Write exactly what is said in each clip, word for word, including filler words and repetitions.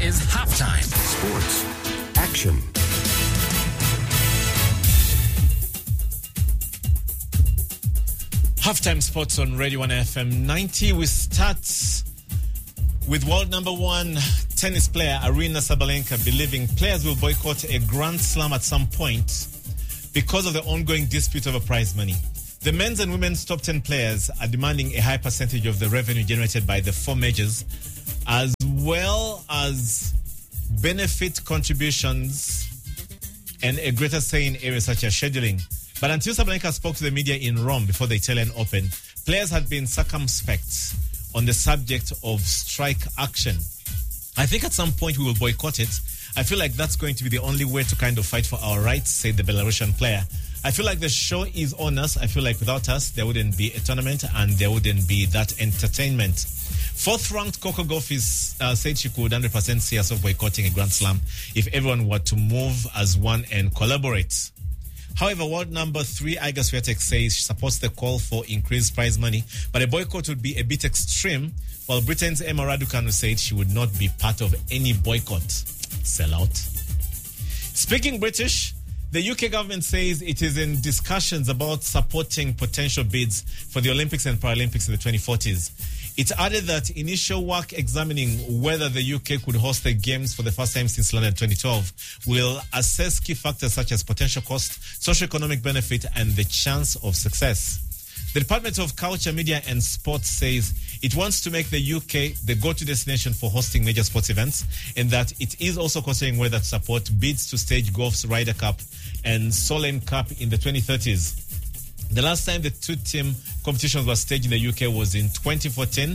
is Halftime. Sports. Action. Halftime Sports on Radio one F M ninety. We start with world number one tennis player Aryna Sabalenka believing players will boycott a Grand Slam at some point because of the ongoing dispute over prize money. The men's and women's top ten players are demanding a high percentage of the revenue generated by the four majors, as well as benefit contributions and a greater say in areas such as scheduling. But until Sabalenka spoke to the media in Rome before the Italian Open, players had been circumspect on the subject of strike action. I think at some point we will boycott it. I feel like that's going to be the only way to kind of fight for our rights, said the Belarusian player. I feel like the show is on us. I feel like without us, there wouldn't be a tournament and there wouldn't be that entertainment. Fourth-ranked Coco Gauff is, uh, said she could one hundred percent see herself boycotting a Grand Slam if everyone were to move as one and collaborate. However, world number three, Iga Swiatek, says she supports the call for increased prize money, but a boycott would be a bit extreme, while Britain's Emma Raducanu said she would not be part of any boycott. Sell out. Speaking British, the U K government says it is in discussions about supporting potential bids for the Olympics and Paralympics in the twenty forties. It added that initial work examining whether the U K could host the Games for the first time since London twenty twelve will assess key factors such as potential cost, socio-economic benefit, and the chance of success. The Department of Culture, Media and Sports says it wants to make the U K the go-to destination for hosting major sports events, and that it is also considering whether to support bids to stage golf's Ryder Cup and Solheim Cup in the twenty thirties. The last time the two-team competitions were staged in the U K was in twenty fourteen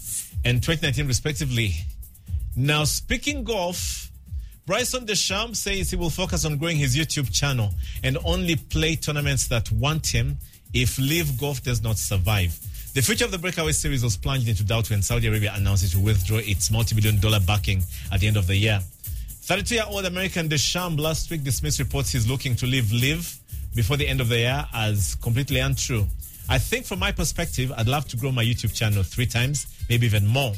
and twenty nineteen, respectively. Now, speaking golf, Bryson DeChambeau says he will focus on growing his YouTube channel and only play tournaments that want him if Live Golf does not survive. The future of the Breakaway Series was plunged into doubt when Saudi Arabia announced it to withdraw its multi-billion dollar backing at the end of the year. thirty-two-year-old American DeChambeau last week dismissed reports he's looking to leave Live before the end of the year as completely untrue. I think from my perspective, I'd love to grow my YouTube channel three times, maybe even more.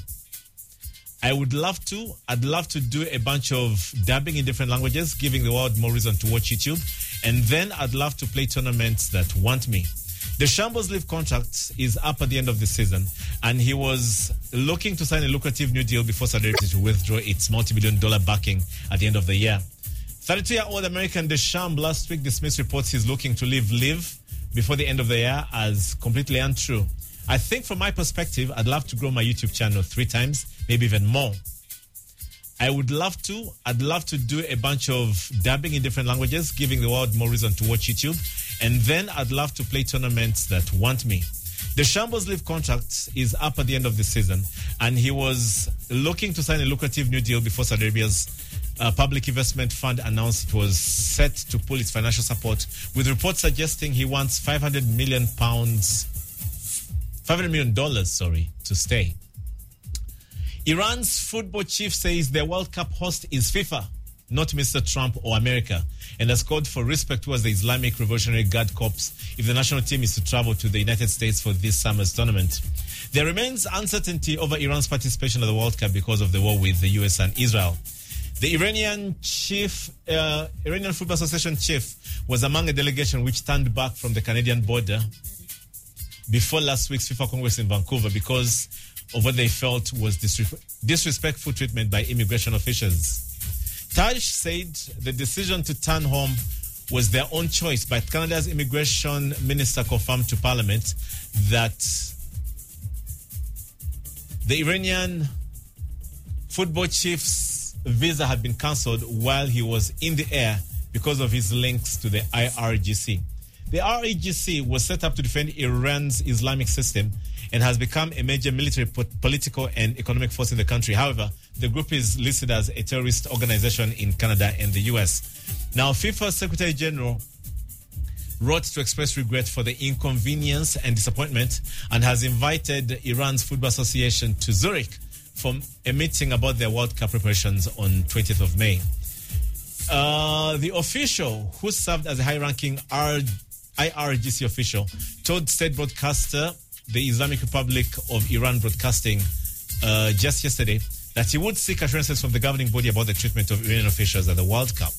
I would love to. I'd love to do a bunch of dubbing in different languages, giving the world more reason to watch YouTube. And then I'd love to play tournaments that want me. DeChambeau's Live contract is up at the end of the season, and he was looking to sign a lucrative new deal before Saudi Arabia to withdraw its multi-billion dollar backing at the end of the year. thirty-two-year-old American DeChambeau last week dismissed reports he's looking to leave Live before the end of the year as completely untrue. I think from my perspective, I'd love to grow my YouTube channel three times, maybe even more. I would love to. I'd love to do a bunch of dubbing in different languages, giving the world more reason to watch YouTube. And then I'd love to play tournaments that want me. DeChambeau's Live contract is up at the end of the season, and he was looking to sign a lucrative new deal before Saudi Arabia's uh, public investment fund announced it was set to pull its financial support, with reports suggesting he wants five hundred million pounds, five hundred million dollars, sorry, to stay. Iran's football chief says their World Cup host is FIFA, not Mister Trump or America, and has called for respect towards the Islamic Revolutionary Guard Corps if the national team is to travel to the United States for this summer's tournament. There remains uncertainty over Iran's participation in the World Cup because of the war with the U S and Israel. The Iranian chief, uh, Iranian Football Association chief was among a delegation which turned back from the Canadian border before last week's FIFA Congress in Vancouver because of what they felt was disre- disrespectful treatment by immigration officials. Taj said the decision to turn home was their own choice, but Canada's immigration minister confirmed to Parliament that the Iranian football chief's visa had been cancelled while he was in the air because of his links to the I R G C. The I R G C was set up to defend Iran's Islamic system and has become a major military, political, and economic force in the country. However, the group is listed as a terrorist organization in Canada and the U S. Now, FIFA Secretary General wrote to express regret for the inconvenience and disappointment and has invited Iran's Football Association to Zurich for a meeting about their World Cup preparations on twentieth of May. Uh, the official who served as a high-ranking I R G C official told state broadcaster the Islamic Republic of Iran Broadcasting uh, just yesterday that he would seek assurances from the governing body about the treatment of Iranian officials at the World Cup.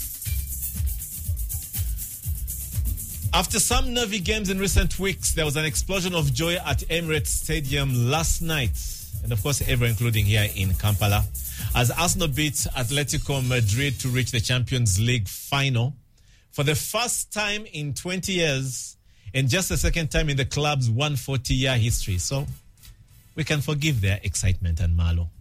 After some nervy games in recent weeks, there was an explosion of joy at Emirates Stadium last night. And of course, everyone, including here in Kampala, as Arsenal beat Atletico Madrid to reach the Champions League final for the first time in twenty years and just the second time in the club's one hundred forty-year history. So we can forgive their excitement and malo.